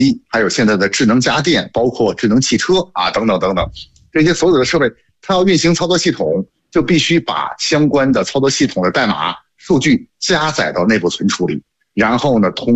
还有现在的智能家电，包括智能汽车啊等等等等，这些所有的设备，它要运行操作系统，就必须把相关的操作系统的代码数据加载到内部存储里，然后呢，通